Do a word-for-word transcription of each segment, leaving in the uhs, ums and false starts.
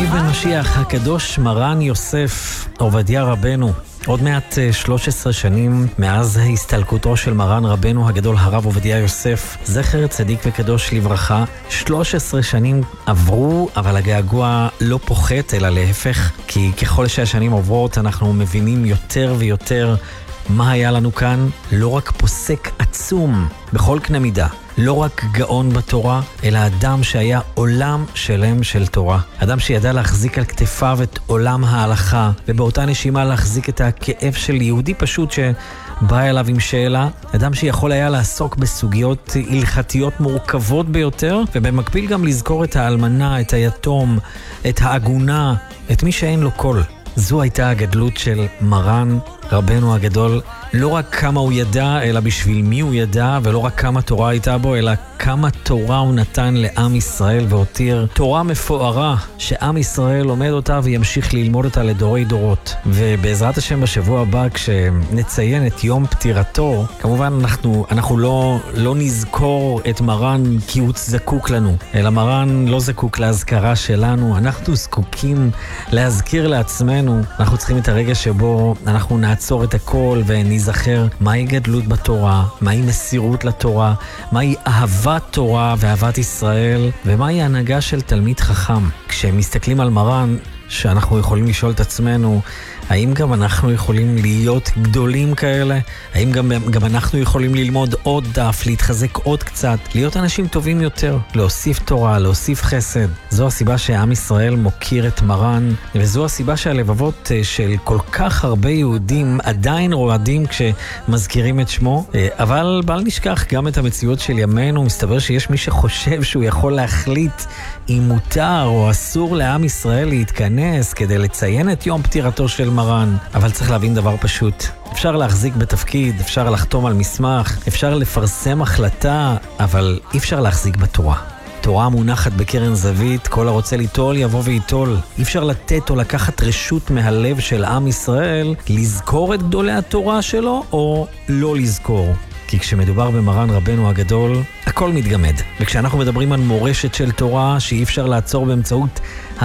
בן משיח הקדוש מרן יוסף עובדיה רבנו. עוד מעט שלוש עשרה שנים מאז הסתלקותו של מרן רבנו הגדול הרב עובדיה יוסף, זכר צדיק וקדוש לברכה. שלוש עשרה שנים עברו, אבל הגעגוע לא פוחת, אלא להפך, כי ככל שהשנים עוברות אנחנו מבינים יותר ויותר מה היה לנו כאן. לא רק פוסק עצום בכל קנה מידה, לא רק גאון בתורה, אלא אדם שהיה עולם שלם של תורה. אדם שידע להחזיק על כתפיו את עולם ההלכה, ובאותה נשימה להחזיק את הכאב של יהודי פשוט שבא אליו עם שאלה. אדם שיכול היה לעסוק בסוגיות הלכתיות מורכבות ביותר, ובמקביל גם לזכור את האלמנה, את היתום, את העגונה, את מי שאין לו קול. זו הייתה הגדלות של מרן רבנו הגדול. לא רק כמה הוא ידע, אלא בשביל מי הוא ידע, ולא רק כמה תורה הייתה בו, אלא כמה תורה הוא נתן לעם ישראל והותיר. תורה מפוארה שעם ישראל לומד אותה וימשיך ללמוד אותה לדורי דורות. ובעזרת השם בשבוע הבא, כשנציין את יום פטירתו, כמובן אנחנו, אנחנו לא, לא נזכור את מרן כי הוא זקוק לנו, אלא מרן לא זקוק להזכרה שלנו. אנחנו זקוקים להזכיר לעצמנו. אנחנו צריכים את הרגע שבו אנחנו נעצור את הכל ונזכר מהי גדלות בתורה, מהי מסירות לתורה, מהי אהבת תורה ואהבת ישראל, ומהי ההנהגה של תלמיד חכם. כשמסתכלים על מרן, שאנחנו יכולים לשאול את עצמנו, האם גם אנחנו יכולים להיות גדולים כאלה? האם גם, גם אנחנו יכולים ללמוד עוד דף, להתחזק עוד קצת, להיות אנשים טובים יותר, להוסיף תורה, להוסיף חסד? זו הסיבה שעם ישראל מוקיר את מרן, וזו הסיבה שהלבבות של כל כך הרבה יהודים עדיין רועדים כשמזכירים את שמו. אבל בל נשכח גם את המציאות של ימינו. מסתבר שיש מי שחושב שהוא יכול להחליט אם מותר או אסור לעם ישראל להתכנס כדי לציין את יום פטירתו של מרן. אבל צריך להבין דבר פשוט. אפשר להחזיק בתפקיד, אפשר לחתום על מסמך, אפשר לפרסם החלטה, אבל אי אפשר להחזיק בתורה. תורה מונחת בקרן זווית, כל הרוצה ליטול יבוא ויטול. אי אפשר לתת או לקחת רשות מהלב של עם ישראל לזכור את גדולי התורה שלו או לא לזכור. כי כשמדובר במרן רבנו הגדול, הכל מתגמד. וכשאנחנו מדברים על מורשת של תורה שאי אפשר לעצור באמצעות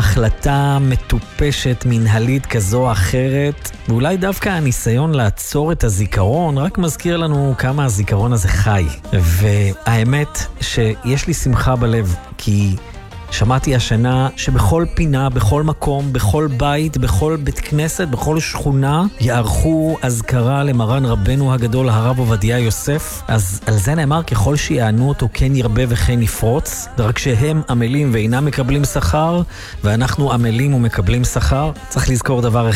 החלטה מטופשת מנהלית כזו או אחרת, ואולי דווקא הניסיון לעצור את הזיכרון רק מזכיר לנו כמה הזיכרון הזה חי. והאמת שיש לי שמחה בלב, כי שמעתי השנה שבכל פינה, בכל מקום, בכל בית, בכל בית כנסת, בכל שכונה, יערכו אזכרה למרן רבנו הגדול הרב עובדיה יוסף. אז על זה נאמר, ככל שיענו אותו כן ירבה וכן יפרוץ. רק שהם עמלים ואינם מקבלים שכר, ואנחנו עמלים ומקבלים שכר. צריך לזכור דבר אחד.